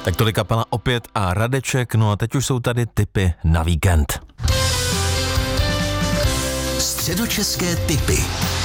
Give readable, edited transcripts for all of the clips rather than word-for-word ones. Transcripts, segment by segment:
Tak tolik kapela Opět a Radeček, no a teď už jsou tady tipy na víkend. Středočeské tipy.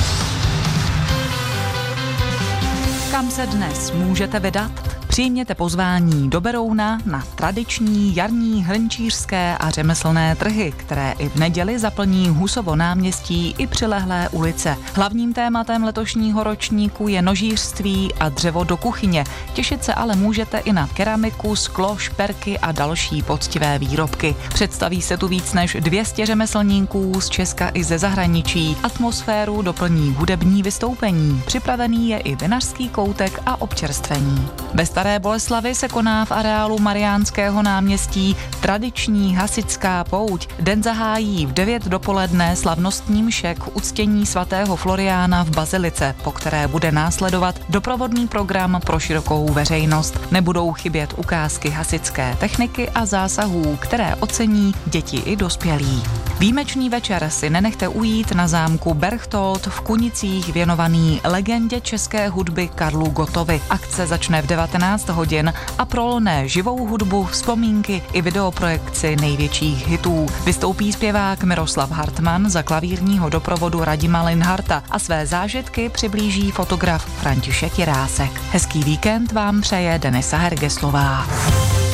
Kam se dnes můžete vydat? Přijměte pozvání do Berouna na tradiční jarní hrnčířské a řemeslné trhy, které i v neděli zaplní Husovo náměstí i přilehlé ulice. Hlavním tématem letošního ročníku je nožířství a dřevo do kuchyně. Těšit se ale můžete i na keramiku, sklo, šperky a další poctivé výrobky. Představí se tu víc než 200 řemeslníků z Česka i ze zahraničí. Atmosféru doplní hudební vystoupení. Připravený je i vinařský koutek a občerstvení. Ve Staré Boleslavi se koná v areálu Mariánského náměstí tradiční hasičská pouť. Den zahájí v 9 dopoledne slavnostní mše k uctění svatého Floriána v bazilice, po které bude následovat doprovodný program pro širokou veřejnost. Nebudou chybět ukázky hasičské techniky a zásahů, které ocení děti i dospělí. Výjimečný večer si nenechte ujít na zámku Berchtold v Kunicích věnovaný legendě české hudby Karlu Gottovi. Akce začne v 19 hodin a prolne živou hudbu, vzpomínky i videoprojekci největších hitů. Vystoupí zpěvák Miroslav Hartmann za klavírního doprovodu Radima Linharta a své zážitky přiblíží fotograf František Jirásek. Hezký víkend vám přeje Denisa Hergeslová.